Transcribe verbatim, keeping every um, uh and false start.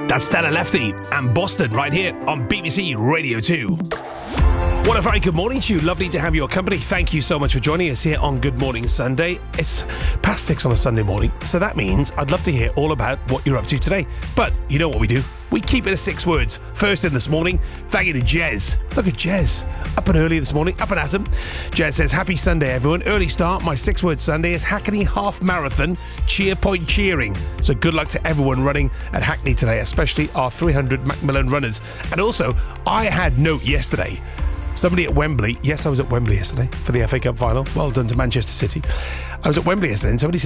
That's Stella Lefty and Boston right here on B B C Radio two. What a very good morning to you. Lovely to have your company. Thank you so much for joining us here on Good Morning Sunday. It's past six on a Sunday morning, so that means I'd love to hear all about what you're up to today. But you know what we do? We keep it to six words. First in this morning, thank you to Jez. Look at Jez. Up and early this morning, up and at him. Jez says, happy Sunday, everyone. Early start. My six-word Sunday is Hackney Half Marathon Cheer Point Cheering. So good luck to everyone running at Hackney today, especially our three hundred Macmillan runners. And also, I had note yesterday. Somebody at Wembley, yes, I was at Wembley yesterday for the F A Cup final. Well done to Manchester City. I was at Wembley yesterday and somebody said,